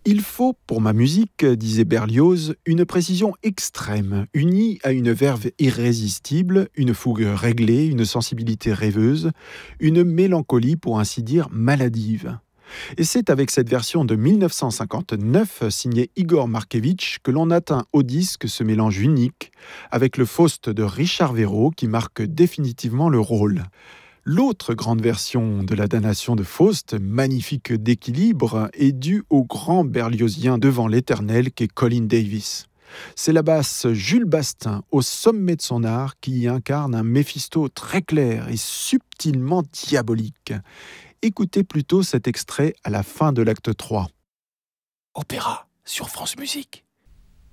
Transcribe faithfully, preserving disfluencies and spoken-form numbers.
Il faut, pour ma musique, disait Berlioz, une précision extrême, unie à une verve irrésistible, une fougue réglée, une sensibilité rêveuse, une mélancolie, pour ainsi dire, maladive. Et c'est avec cette version de dix-neuf cent cinquante-neuf, signée Igor Markevitch, que l'on atteint au disque ce mélange unique, avec le Faust de Richard Verrot qui marque définitivement le rôle. L'autre grande version de la damnation de Faust, magnifique d'équilibre, est due au grand berliozien devant l'éternel qu'est Colin Davis. C'est la basse Jules Bastin, au sommet de son art, qui y incarne un Méphisto très clair et subtilement diabolique. Écoutez plutôt cet extrait à la fin de l'acte trois. Opéra sur France Musique.